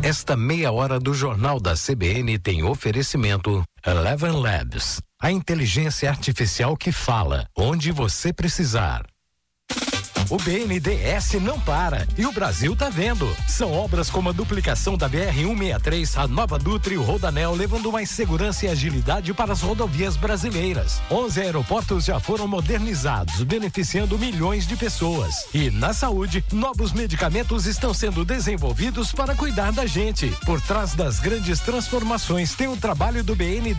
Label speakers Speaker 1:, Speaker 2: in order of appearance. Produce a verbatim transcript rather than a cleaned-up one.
Speaker 1: Esta meia hora do Jornal da C B N tem oferecimento Eleven Labs, a inteligência artificial que fala onde você precisar. O B N D E S não para e o Brasil tá vendo. São obras como a duplicação da B R cento e sessenta e três, a nova Dutra e o Rodanel, levando mais segurança e agilidade para as rodovias brasileiras. onze aeroportos já foram modernizados, beneficiando milhões de pessoas. E na saúde, novos medicamentos estão sendo desenvolvidos para cuidar da gente. Por trás das grandes transformações tem o trabalho do B N D E S.